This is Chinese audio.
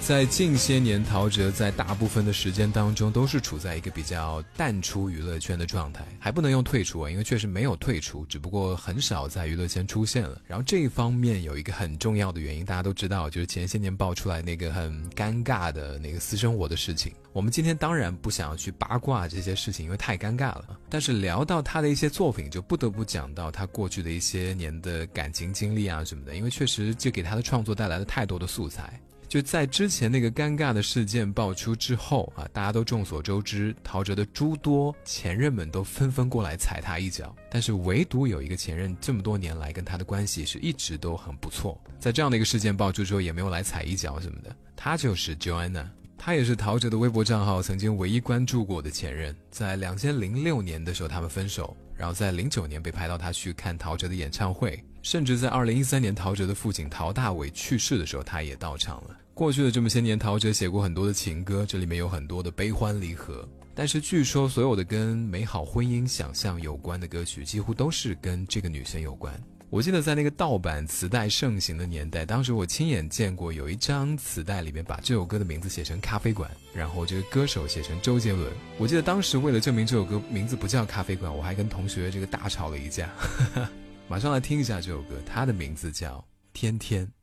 在近些年，陶喆在大部分的时间当中都是处在一个比较淡出娱乐圈的状态，还不能用退出啊，因为确实没有退出，只不过很少在娱乐圈出现了。然后这一方面有一个很重要的原因，大家都知道，就是前些年爆出来那个很尴尬的那个私生活的事情。我们今天当然不想要去八卦这些事情，因为太尴尬了。但是聊到他的一些作品，就不得不讲到他过去的一些年的感情经历啊什么的，因为确实就给他的创作带来了太多的素材。就在之前那个尴尬的事件爆出之后啊，大家都众所周知，陶喆的诸多前任们都纷纷过来踩他一脚，但是唯独有一个前任这么多年来跟他的关系是一直都很不错，在这样的一个事件爆出之后也没有来踩一脚什么的，他就是 Joanna。他也是陶喆的微博账号曾经唯一关注过的前任，在2006年的时候他们分手，然后在09年被拍到他去看陶喆的演唱会，甚至在2013年陶喆的父亲陶大伟去世的时候他也到场了。过去的这么些年，陶喆写过很多的情歌，这里面有很多的悲欢离合，但是据说所有的跟美好婚姻想象有关的歌曲几乎都是跟这个女生有关。我记得在那个盗版磁带盛行的年代，当时我亲眼见过有一张磁带里面把这首歌的名字写成咖啡馆，然后这个歌手写成周杰伦。我记得当时为了证明这首歌名字不叫咖啡馆，我还跟同学这个大吵了一架。马上来听一下这首歌，它的名字叫天天。